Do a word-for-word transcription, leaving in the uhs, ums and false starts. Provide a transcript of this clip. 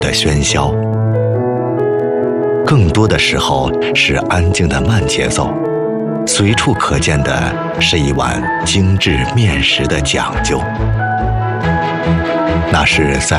的喧嚣，更多的时候是安静的慢节奏，随处可见的是一碗精致面食的讲究。那是在